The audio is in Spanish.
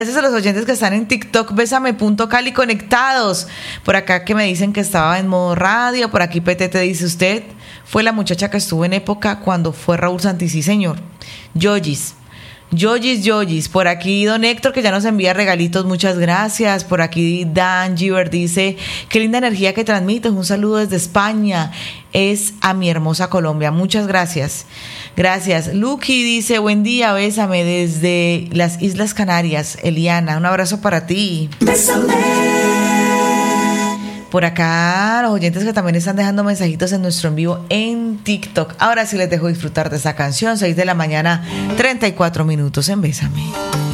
Gracias a los oyentes que están en TikTok, Bésame.Cali conectados. Por acá que me dicen que estaba en modo radio. Por aquí PTT dice usted. Fue la muchacha que estuvo en época cuando fue Raúl Santis, sí señor. Yoyis. Por aquí don Héctor que ya nos envía regalitos, muchas gracias. Por aquí Dan Giver dice, qué linda energía que transmites, un saludo desde España, es a mi hermosa Colombia, muchas gracias. Gracias. Lucky dice, buen día, bésame desde las Islas Canarias. Eliana, un abrazo para ti. Bésame. Por acá los oyentes que también están dejando mensajitos en nuestro en vivo en TikTok. Ahora sí les dejo disfrutar de esta canción, 6 de la mañana, 34 minutos en Bésame.